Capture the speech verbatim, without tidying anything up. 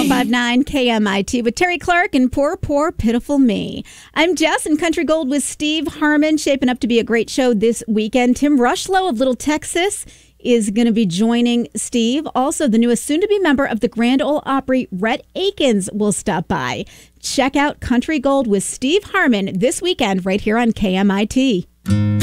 oh five nine K M I T with Terry Clark and Poor, Poor, Pitiful Me. I'm Jess in Country Gold with Steve Harmon, shaping up to be a great show this weekend. Tim Rushlow of Little Texas is going to be joining Steve. Also, the newest soon-to-be member of the Grand Ole Opry, Rhett Akins, will stop by. Check out Country Gold with Steve Harmon this weekend right here on K M I T.